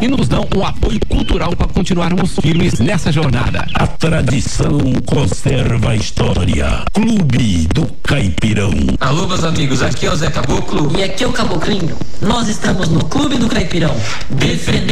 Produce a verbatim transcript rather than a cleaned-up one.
e nos dão um apoio cultural para continuarmos firmes nessa jornada. A tradição conserva a história. Clube do Caipirão. Alô, meus amigos, aqui é o Zé Caboclo. E aqui é o Caboclinho. Nós estamos no Clube do Caipirão, defendendo